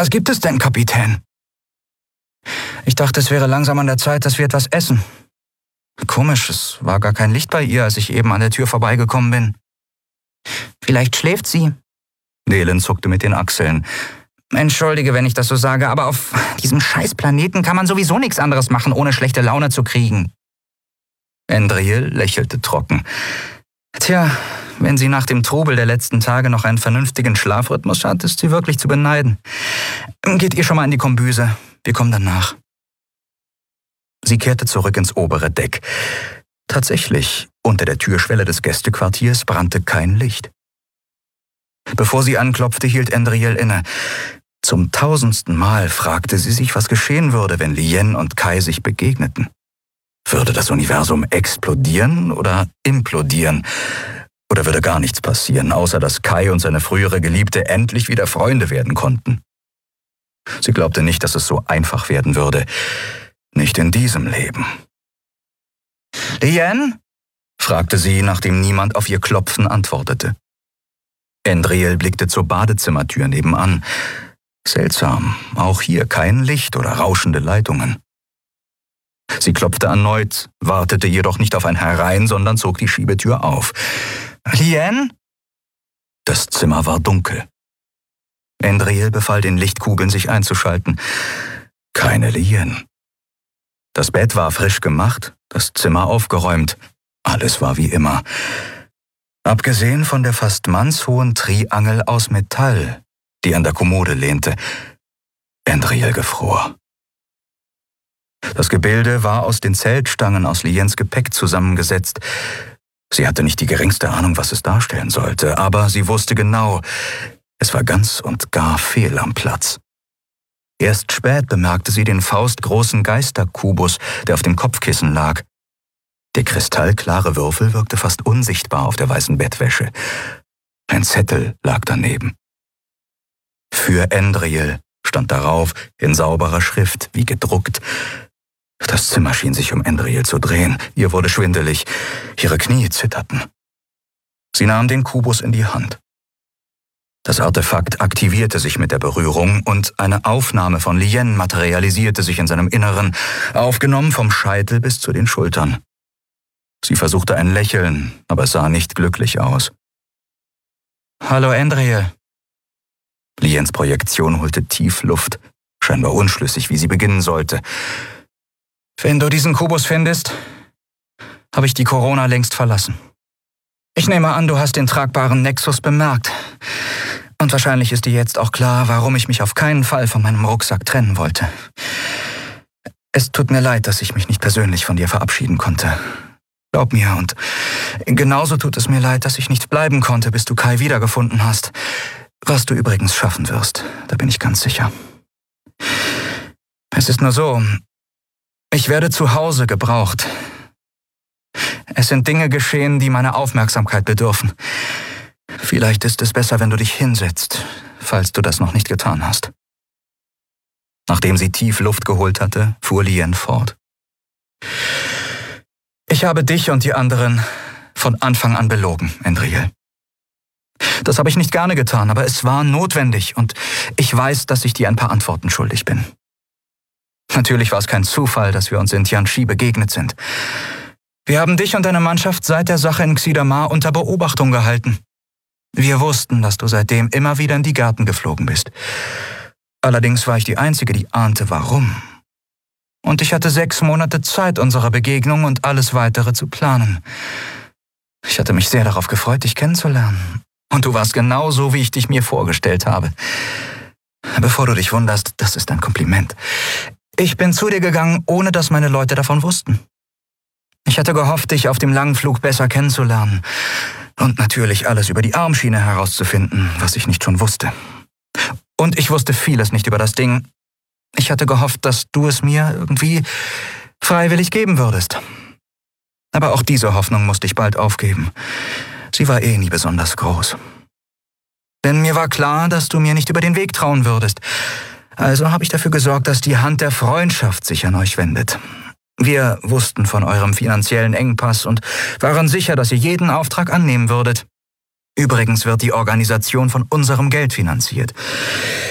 Was gibt es denn, Kapitän? Ich dachte, es wäre langsam an der Zeit, dass wir etwas essen. Komisch, es war gar kein Licht bei ihr, als ich eben an der Tür vorbeigekommen bin. Vielleicht schläft sie. Nelen zuckte mit den Achseln. Entschuldige, wenn ich das so sage, aber auf diesem Scheißplaneten kann man sowieso nichts anderes machen, ohne schlechte Laune zu kriegen. Endriel lächelte trocken. Tja, wenn sie nach dem Trubel der letzten Tage noch einen vernünftigen Schlafrhythmus hat, ist sie wirklich zu beneiden. Geht ihr schon mal in die Kombüse, wir kommen dann nach. Sie kehrte zurück ins obere Deck. Tatsächlich, unter der Türschwelle des Gästequartiers brannte kein Licht. Bevor sie anklopfte, hielt Endriel inne. Zum 1000. Mal fragte sie sich, was geschehen würde, wenn Lien und Kai sich begegneten. Würde das Universum explodieren oder implodieren? Oder würde gar nichts passieren, außer dass Kai und seine frühere Geliebte endlich wieder Freunde werden konnten? Sie glaubte nicht, dass es so einfach werden würde. Nicht in diesem Leben. Lien? Fragte sie, nachdem niemand auf ihr Klopfen antwortete. Endriel blickte zur Badezimmertür nebenan. Seltsam, auch hier kein Licht oder rauschende Leitungen. Sie klopfte erneut, wartete jedoch nicht auf ein Herein, sondern zog die Schiebetür auf. Lien? Das Zimmer war dunkel. Endriel befahl den Lichtkugeln, sich einzuschalten. Keine Lien. Das Bett war frisch gemacht, das Zimmer aufgeräumt. Alles war wie immer. Abgesehen von der fast mannshohen Triangel aus Metall, die an der Kommode lehnte. Endriel gefror. Das Gebilde war aus den Zeltstangen aus Liens Gepäck zusammengesetzt. Sie hatte nicht die geringste Ahnung, was es darstellen sollte, aber sie wusste genau, es war ganz und gar fehl am Platz. Erst spät bemerkte sie den faustgroßen Geisterkubus, der auf dem Kopfkissen lag. Der kristallklare Würfel wirkte fast unsichtbar auf der weißen Bettwäsche. Ein Zettel lag daneben. Für Endriel stand darauf in sauberer Schrift, wie gedruckt. Das Zimmer schien sich um Endriel zu drehen. Ihr wurde schwindelig. Ihre Knie zitterten. Sie nahm den Kubus in die Hand. Das Artefakt aktivierte sich mit der Berührung und eine Aufnahme von Lien materialisierte sich in seinem Inneren, aufgenommen vom Scheitel bis zu den Schultern. Sie versuchte ein Lächeln, aber es sah nicht glücklich aus. Hallo Endriel. Liens Projektion holte tief Luft, scheinbar unschlüssig, wie sie beginnen sollte. Wenn du diesen Kubus findest, habe ich die Corona längst verlassen. Ich nehme an, du hast den tragbaren Nexus bemerkt. Und wahrscheinlich ist dir jetzt auch klar, warum ich mich auf keinen Fall von meinem Rucksack trennen wollte. Es tut mir leid, dass ich mich nicht persönlich von dir verabschieden konnte. Glaub mir, und genauso tut es mir leid, dass ich nicht bleiben konnte, bis du Kai wiedergefunden hast. Was du übrigens schaffen wirst, da bin ich ganz sicher. Es ist nur so, ich werde zu Hause gebraucht. Es sind Dinge geschehen, die meiner Aufmerksamkeit bedürfen. Vielleicht ist es besser, wenn du dich hinsetzt, falls du das noch nicht getan hast. Nachdem sie tief Luft geholt hatte, fuhr Lien fort. Ich habe dich und die anderen von Anfang an belogen, Endriel. Das habe ich nicht gerne getan, aber es war notwendig und ich weiß, dass ich dir ein paar Antworten schuldig bin. Natürlich war es kein Zufall, dass wir uns in Tianchi begegnet sind. Wir haben dich und deine Mannschaft seit der Sache in Xidamar unter Beobachtung gehalten. Wir wussten, dass du seitdem immer wieder in die Gärten geflogen bist. Allerdings war ich die Einzige, die ahnte, warum. Und ich hatte 6 Monate Zeit unserer Begegnung und alles Weitere zu planen. Ich hatte mich sehr darauf gefreut, dich kennenzulernen. Und du warst genau so, wie ich dich mir vorgestellt habe. Bevor du dich wunderst, das ist ein Kompliment. Ich bin zu dir gegangen, ohne dass meine Leute davon wussten. Ich hatte gehofft, dich auf dem langen Flug besser kennenzulernen. Und natürlich alles über die Armschiene herauszufinden, was ich nicht schon wusste. Und ich wusste vieles nicht über das Ding. Ich hatte gehofft, dass du es mir irgendwie freiwillig geben würdest. Aber auch diese Hoffnung musste ich bald aufgeben. Sie war nie besonders groß. Denn mir war klar, dass du mir nicht über den Weg trauen würdest. Also habe ich dafür gesorgt, dass die Hand der Freundschaft sich an euch wendet. Wir wussten von eurem finanziellen Engpass und waren sicher, dass ihr jeden Auftrag annehmen würdet. Übrigens wird die Organisation von unserem Geld finanziert.